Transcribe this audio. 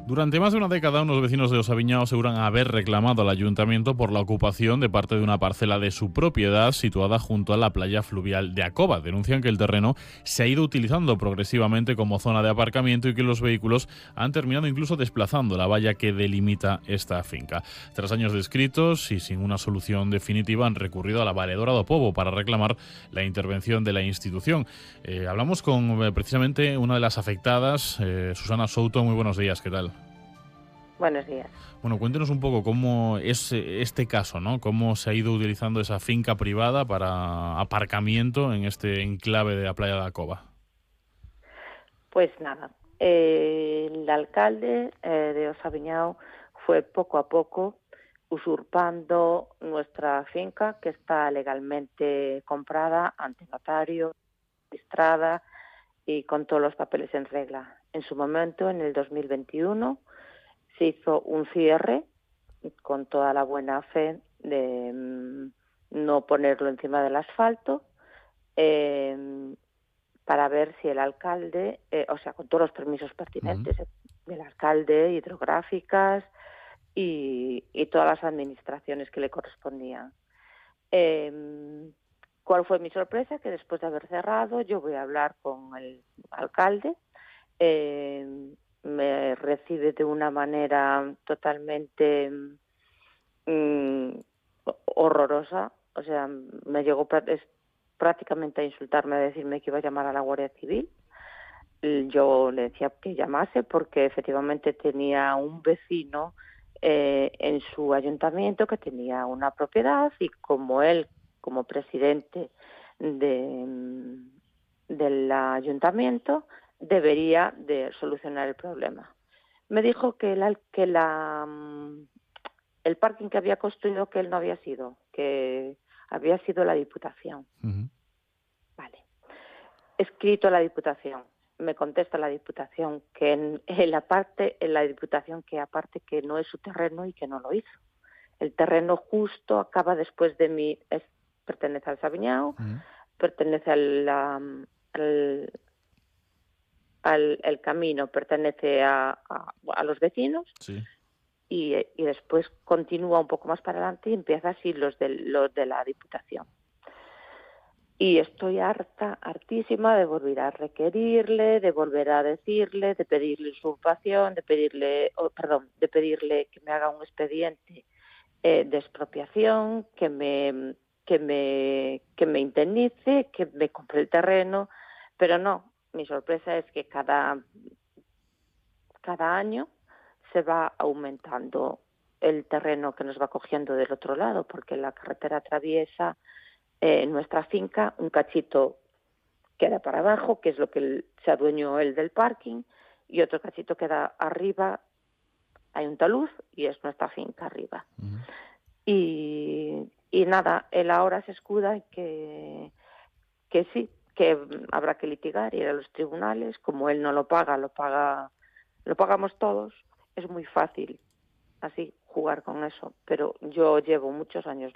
Durante más de una década, unos vecinos de Osaviñao aseguran haber reclamado al ayuntamiento por la ocupación de parte de una parcela de su propiedad situada junto a la playa fluvial de Acova. Denuncian que el terreno se ha ido utilizando progresivamente como zona de aparcamiento y que los vehículos han terminado incluso desplazando la valla que delimita esta finca. Tras años de escritos y sin una solución definitiva, han recurrido a la Valedora do Pobo para reclamar la intervención de la institución. Hablamos con precisamente una de las afectadas, Susana Souto. Muy buenos días, ¿qué tal? Buenos días. Bueno, cuéntenos un poco cómo es este caso, ¿no? Cómo se ha ido utilizando esa finca privada para aparcamiento en este enclave de la playa de Acova. Pues nada, el alcalde de Osaviñao fue poco a poco usurpando nuestra finca, que está legalmente comprada ante notario, registrada y con todos los papeles en regla. En su momento, en el 2021, se hizo un cierre con toda la buena fe de no ponerlo encima del asfalto, para ver si el alcalde, con todos los permisos pertinentes del alcalde, hidrográficas y todas las administraciones que le correspondían. ¿Cuál fue mi sorpresa? Que después de haber cerrado, yo voy a hablar con el alcalde. Me recibe de una manera totalmente horrorosa. O sea, me llegó prácticamente a insultarme, a decirme que iba a llamar a la Guardia Civil. Yo le decía que llamase porque efectivamente tenía un vecino en su ayuntamiento que tenía una propiedad y como él, como presidente del ayuntamiento, debería de solucionar el problema. Me dijo que el parking que había construido que él no había sido, que había sido la Diputación. Vale. Escrito a la Diputación. Me contesta la Diputación que en la Diputación que aparte que no es su terreno y que no lo hizo. El terreno justo acaba después de mí, pertenece al Sabiñao, pertenece al camino, pertenece a los vecinos. Sí. Y después continúa un poco más para adelante y empieza así los de la Diputación. Y estoy hartísima de volver a requerirle, de volver a decirle, de pedirle usurpación, de pedirle que me haga un expediente de expropiación, que me indemnice, que me compre el terreno, pero no. Mi sorpresa es que cada año se va aumentando el terreno que nos va cogiendo del otro lado, porque la carretera atraviesa nuestra finca, un cachito queda para abajo, que es lo que se adueñó él del parking, y otro cachito queda arriba, hay un talud y es nuestra finca arriba. Y nada, él ahora se escuda en que sí, que habrá que litigar, ir a los tribunales, como él no lo pagamos todos. Es muy fácil así jugar con eso, pero yo llevo muchos años